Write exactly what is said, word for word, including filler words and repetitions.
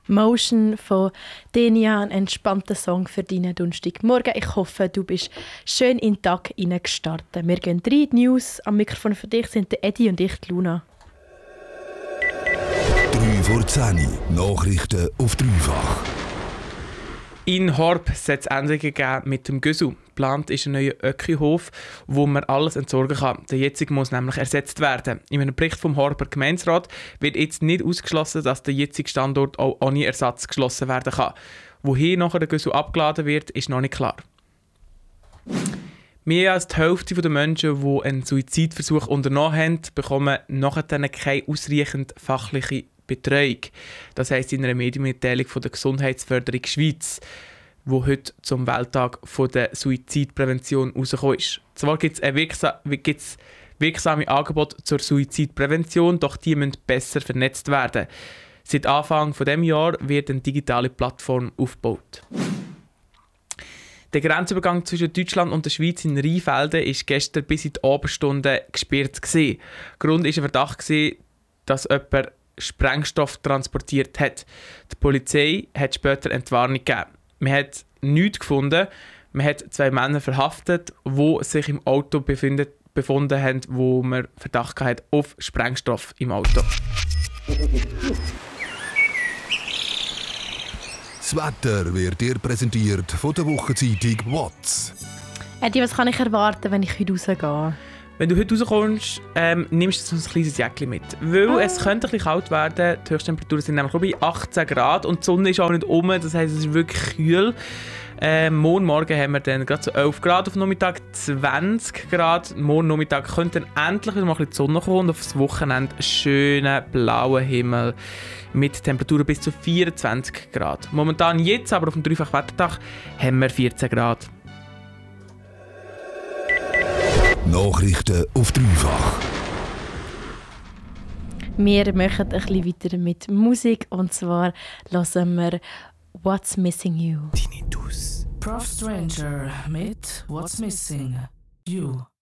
Motion von Denia, ein entspannter Song für deinen Donnerstagmorgen. Ich hoffe, du bist schön in den Tag hineingestartet. Wir gehen rein, die News. Am Mikrofon für dich sind der Eddie und ich, die Luna. drei vor zehn, Nachrichten auf dreifach. In Horb soll es Änderungen geben mit dem Gösu. Geplant ist ein neuer Ökkihof, wo man alles entsorgen kann. Der jetzige muss nämlich ersetzt werden. In einem Bericht vom Horber Gemeinderat wird jetzt nicht ausgeschlossen, dass der jetzige Standort auch ohne Ersatz geschlossen werden kann. Wohin nachher der Gösu abgeladen wird, ist noch nicht klar. Mehr als die Hälfte der Menschen, die einen Suizidversuch unternommen haben, bekommen nachher keine ausreichend fachliche Betreuung. Das heisst in einer Medienmitteilung von der Gesundheitsförderung Schweiz, wo heute zum Welttag von der Suizidprävention rausgekommen ist. Zwar gibt es wirksa- gibt's wirksame Angebote zur Suizidprävention, doch die müssen besser vernetzt werden. Seit Anfang dieses Jahres wird eine digitale Plattform aufgebaut. Der Grenzübergang zwischen Deutschland und der Schweiz in Rheinfelden war gestern bis in die Abendstunden gesperrt. Grund war ein Verdacht, dass jemand Sprengstoff transportiert hat. Die Polizei hat später Entwarnung gegeben. Man hat nichts gefunden. Man hat zwei Männer verhaftet, die sich im Auto befindet, befunden haben, wo man Verdacht hatte auf Sprengstoff im Auto. Das Wetter wird dir präsentiert von der Wochenzeitung «Watz». Eddie, was kann ich erwarten, wenn ich heute rausgehe? Wenn du heute rauskommst, ähm, nimmst du so ein kleines Jäckchen mit. Weil ah. es könnte ein bisschen kalt werden. Die Höchsttemperaturen sind nämlich bei achtzehn Grad und die Sonne ist auch nicht um. Das heisst, es ist wirklich kühl. Ähm, morgen Morgen haben wir dann gerade so elf Grad, auf Nachmittag zwanzig Grad. Morgen Nachmittag könnte dann endlich wieder mal ein bisschen die Sonne kommen und auf das Wochenende einen schönen blauen Himmel mit Temperaturen bis zu vierundzwanzig Grad. Momentan jetzt, aber auf dem dreifachen Wettertag, haben wir vierzehn Grad. Nachrichten auf dreifach. Wir machen ein bisschen weiter mit Musik und zwar hören wir «What's Missing You». Tinnitus. Prof Stranger mit «What's Missing You».